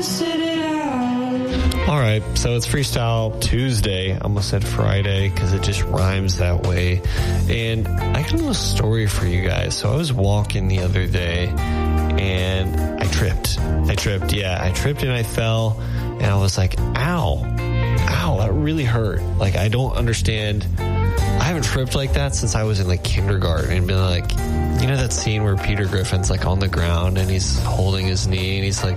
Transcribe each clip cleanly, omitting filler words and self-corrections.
All right, so it's Freestyle Tuesday. I almost said Friday because it just rhymes that way. And I got a little story for you guys. So I was walking the other day and I tripped. I tripped and I fell and I was like, ow, that really hurt. Like, I don't understand. I haven't tripped like that since I was in like kindergarten and been like, you know that scene where Peter Griffin's like on the ground and he's holding his knee and he's like,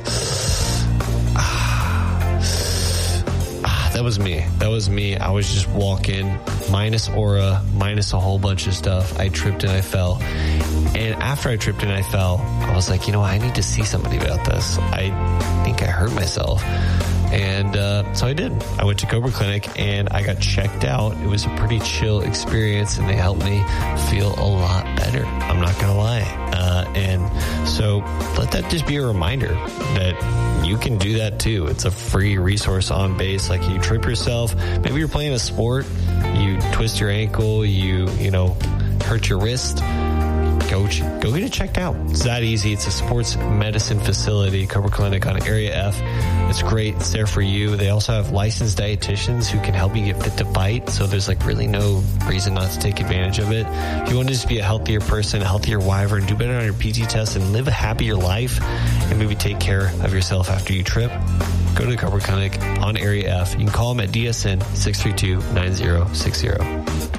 That was me. I was just walking, minus aura, minus a whole bunch of stuff. I tripped and I fell. And after I tripped and I fell, I was like, you know what? I need to see somebody about this. I think I hurt myself. And so I did. I went to Cobra Clinic and I got checked out. It was a pretty chill experience and they helped me feel a lot better. I'm not going to lie. And so let that just be a reminder that you can do that too. It's a free resource on Base. Like, you trip yourself, maybe you're playing a sport, you twist your ankle, you hurt your wrist, go get it checked out. It's that easy. It's a sports medicine facility, Cobra Clinic on Area F. It's great. It's there for you. They also have licensed dietitians who can help you get fit to fight. So there's like really no reason not to take advantage of it. If you want to just be a healthier person, a healthier wyvern, do better on your PT test and live a happier life and maybe take care of yourself after you trip, go to the Cobra Clinic on Area F. You can call them at DSN 632-9060.